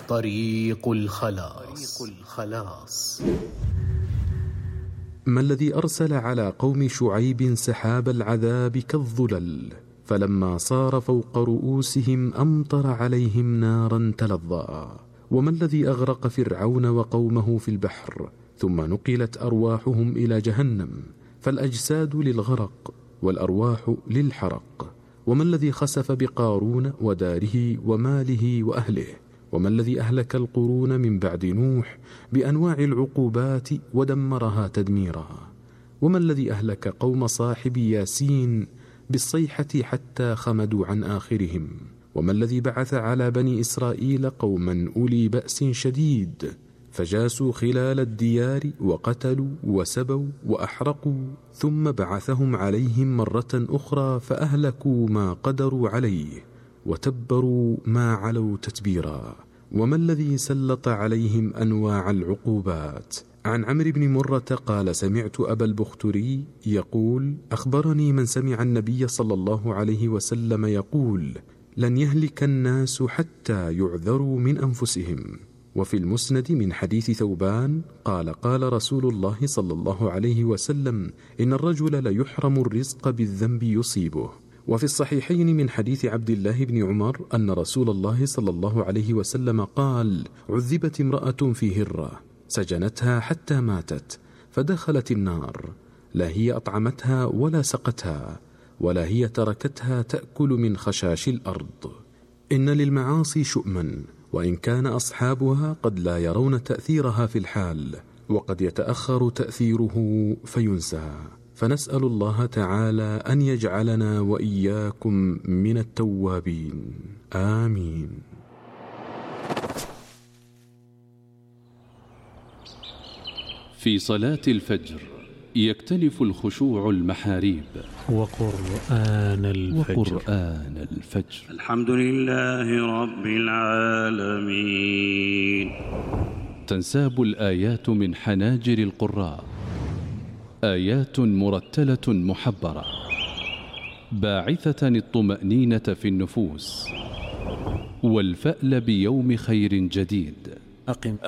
طريق الخلاص. ما الذي أرسل على قوم شعيب سحاب العذاب كالظلل، فلما صار فوق رؤوسهم أمطر عليهم نارا تلظى؟ وما الذي أغرق فرعون وقومه في البحر ثم نقلت أرواحهم إلى جهنم، فالأجساد للغرق والأرواح للحرق؟ وما الذي خسف بقارون وداره وماله وأهله؟ وما الذي أهلك القرون من بعد نوح بأنواع العقوبات ودمرها تدميرا؟ وما الذي أهلك قوم صاحب ياسين بالصيحة حتى خمدوا عن آخرهم؟ وما الذي بعث على بني إسرائيل قوما أولي بأس شديد فجاسوا خلال الديار وقتلوا وسبوا وأحرقوا، ثم بعثهم عليهم مرة أخرى فأهلكوا ما قدروا عليه وتبروا ما علوا تتبيرا؟ وما الذي سلط عليهم أنواع العقوبات؟ عن عمرو بن مرة قال: سمعت أبا البختري يقول: أخبرني من سمع النبي صلى الله عليه وسلم يقول: لن يهلك الناس حتى يعذروا من أنفسهم. وفي المسند من حديث ثوبان قال: قال رسول الله صلى الله عليه وسلم: إن الرجل ليحرم الرزق بالذنب يصيبه. وفي الصحيحين من حديث عبد الله بن عمر أن رسول الله صلى الله عليه وسلم قال: عذبت امرأة في هرة سجنتها حتى ماتت فدخلت النار، لا هي أطعمتها ولا سقتها ولا هي تركتها تأكل من خشاش الأرض. إن للمعاصي شؤما، وإن كان أصحابها قد لا يرون تأثيرها في الحال، وقد يتأخر تأثيره فينسى. فنسأل الله تعالى أن يجعلنا وإياكم من التوابين، آمين. في صلاة الفجر يختلف الخشوع المحاريب. وقرآن الفجر. الحمد لله رب العالمين. تنساب الآيات من حناجر القراء، آيات مرتلة محبرة باعثة الطمأنينة في النفوس والفأل بيوم خير جديد.